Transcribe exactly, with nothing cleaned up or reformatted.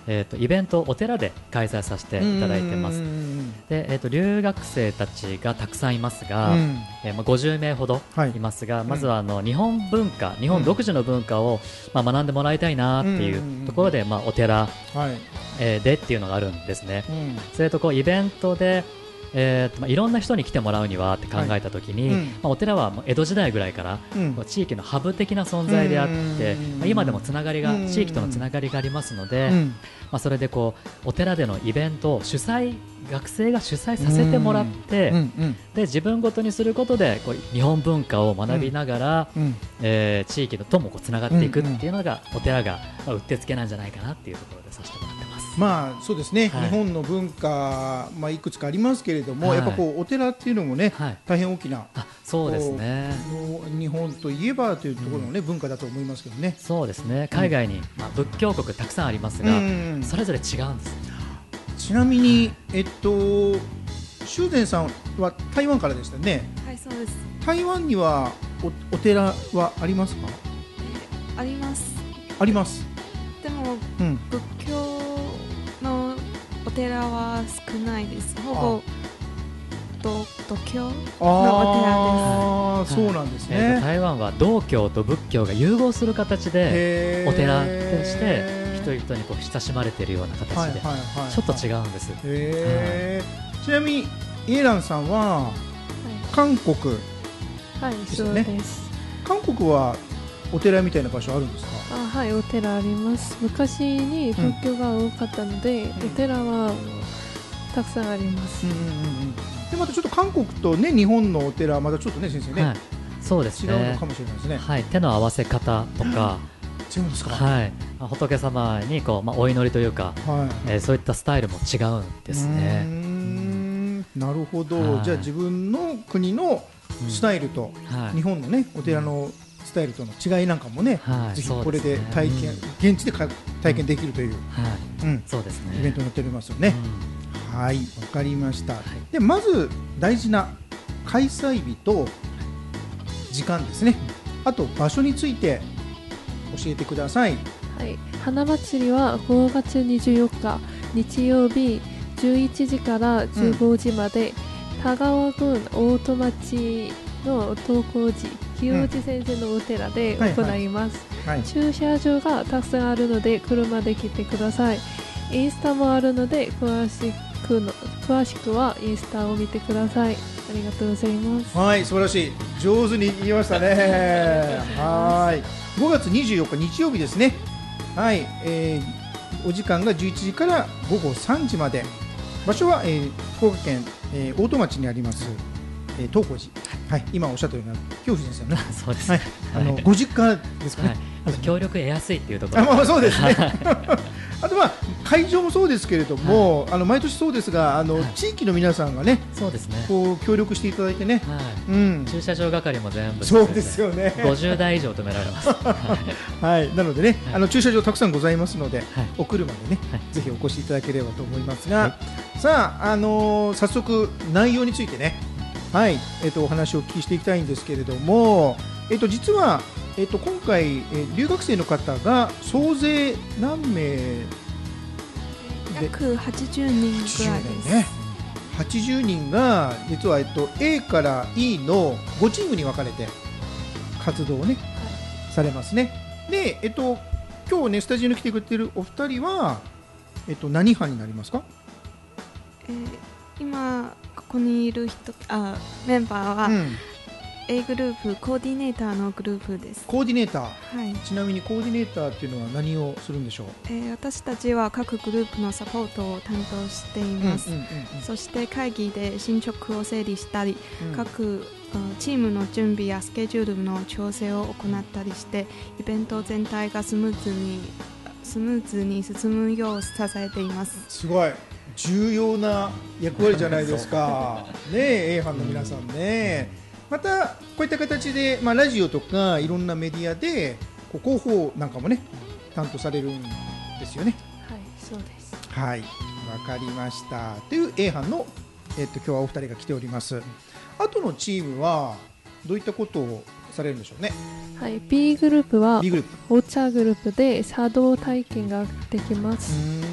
えー、とイベントをお寺で開催させていただいてます。で、えー、と留学生たちがたくさんいますが、うん、えーまあ、ごじゅうめいほどいますが、はい、まずはあの日本文化、日本独自の文化を、まあ、学んでもらいたいなっていうところで、まあ、お寺、はい、えー、でっていうのがあるんですね。うん、それとこうイベントでえーとまあ、いろんな人に来てもらうにはって考えたときに、はい、うん、まあ、お寺はもう江戸時代ぐらいから、うん、地域のハブ的な存在であって、まあ、今でもつながりが地域とのつながりがありますので、うん、まあ、それでこうお寺でのイベントを主催学生が主催させてもらって、うんうん、で自分ごとにすることでこう日本文化を学びながら、うん、えー、地域ともこうつながっていくっていうのが、お寺が、まあ、うってつけなんじゃないかなっていうところでさせてもらってます。 まあそうですね、はい、日本の文化、まあ、いくつかありますけれども、はい、やっぱこうお寺っていうのもね、はい、大変大きな、 あ、そうですね、 日本といえばというところの、ね、うん、文化だと思いますけどね。 そうですね、海外に、うん、まあ、仏教国たくさんありますが、うん、それぞれ違うんです。 ちなみに、えっと、修善さんは台湾からでしたね。 はい、そうです。 台湾には お, お寺はありますか？ えー、あります。 あります。 でも、うん、仏教のお寺は少ないです。ほぼ道教のお寺です。 ああ、そうなんですね。 えー、台湾は道教と仏教が融合する形でお寺として人々にこう親しまれているような形で、ちょっと違うんです。 へー、はい、ちなみにイエランさんは、はい、韓国ですよね。 はい、そうです。 韓国はお寺みたいな場所あるんですか？ あ、はい、お寺あります。昔に仏教が多かったので、うん、お寺はたくさんあります。うんうんうん、 でまたちょっと韓国と、ね、日本のお寺はまたちょっとね先生ね、はい、 そうですね、 違うのかもしれないですね。 はい、手の合わせ方とか、 違うんですか？ はい、仏様にこう、まあ、お祈りというか、はい、えー、そういったスタイルも違うんですね。 うーん、なるほど、はい、じゃあ自分の国のスタイルと、うん、はい、日本の、ね、お寺のスタイルとの違いなんかもね、はい、ぜひこれで体験、ね、うん、現地でか体験できるという、 はい、うん、そうですね、 イベントになっておりますよね。うん、はい、わかりました。はい、でまず大事な開催日と時間ですね、あと場所について教えてください。 はい、花祭りはごがつにじゅうよっか日曜日じゅういちじからじゅうごじまで、うん、田川郡大戸町の東光寺清治先生のお寺で行います。はいはいはい、駐車場がたくさんあるので車で来てください。インスタもあるので詳しくの詳しくはインスタを見てください。ありがとうございます。 はい、素晴らしい、上手に言いましたね。はい、ごがつにじゅうよっか日曜日ですね。はい、えー、お時間がじゅういちじからごごさんじまで、場所は、えー、福岡県、えー、大戸町にあります、えー、東光寺、はい、今おっしゃったような清水先生の、 そうです、はい、 あのご実家ですかね。 はい、協力得やすいっていうところ、 あ、まあ、そうですね。あと、まあ、会場もそうですけれども、はい、あの毎年そうですが、あの、はい、地域の皆さんがね、 そうですね、 こう協力していただいてね、はい、うん、 駐車場係も全部そうですよね、 ごじゅうだい以上止められます。 はい、なのでね、はい、あの駐車場たくさんございますので、はい、お車でね、はい、ぜひお越しいただければと思いますが、はい、さあ、あのー、早速内容についてね、はい、えっと、お話をお聞きしていきたいんですけれども、えっと、実は、えっと、今回、え留学生の方が総勢何名？ 約はちじゅうにんぐらいです。 ね、はちじゅうにんが実は、えっと、A から E のごチームに分かれて活動を、ね、はい、されますね。で、えっと、今日、ね、スタジオに来てくれているお二人は、えっと、何班になりますか？ えー、今ここにいる人、あ、メンバーは、うん、A グループコーディネーターのグループです。 コーディネーター、 はい、 ちなみにコーディネーターっていうのは何をするんでしょう？ えー、私たちは各グループのサポートを担当しています。うんうんうんうん、そして会議で進捗を整理したり、うん、各チームの準備やスケジュールの調整を行ったりしてイベント全体がスムーズにスムーズに進むよう支えています。 すごい重要な役割じゃないですか。ねえ、A 班の皆さんね。またこういった形で、まあ、ラジオとかいろんなメディアでこう広報なんかもね担当されるんですよね。 はい、そうです。 はい、わかりましたという A 班の、えっと、今日はお二人が来ております。あとのチームはどういったことをされるんでしょうね。 はい、B グループはお茶グループで茶道体験ができます。